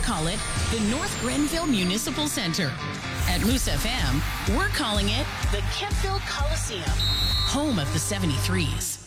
call it the North Grenville Municipal Center. At Moose FM, we're calling it the Kempville Coliseum, home of the 73s.